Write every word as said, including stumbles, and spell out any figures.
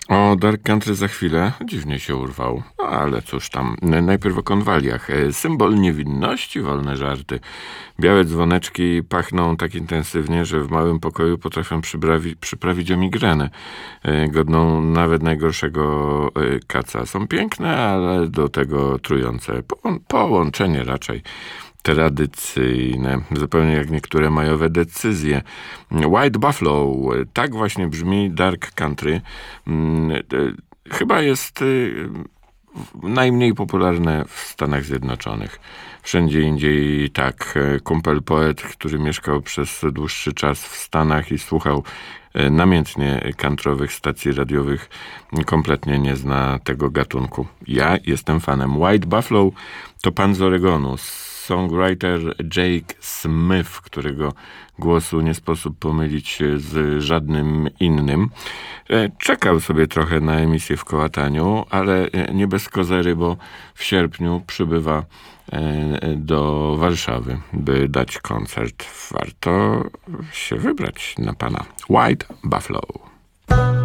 O Dark Country za chwilę. Dziwnie się urwał. No, ale cóż tam. Najpierw o konwaliach. Symbol niewinności, wolne żarty. Białe dzwoneczki pachną tak intensywnie, że w małym pokoju potrafią przyprawi, przyprawić o migrenę. Godną nawet najgorszego kaca. Są piękne, ale do tego trujące. Po, połączenie raczej tradycyjne, zupełnie jak niektóre majowe decyzje. White Buffalo, tak właśnie brzmi Dark Country. Chyba jest najmniej popularne w Stanach Zjednoczonych. Wszędzie indziej tak. Kumpel poet, który mieszkał przez dłuższy czas w Stanach i słuchał namiętnie countrywych stacji radiowych, kompletnie nie zna tego gatunku. Ja jestem fanem. White Buffalo to pan z Oregonu, songwriter Jake Smith, którego głosu nie sposób pomylić z żadnym innym. Czekał sobie trochę na emisję w Kołataniu, ale nie bez kozery, bo w sierpniu przybywa do Warszawy, by dać koncert. Warto się wybrać na pana White Buffalo.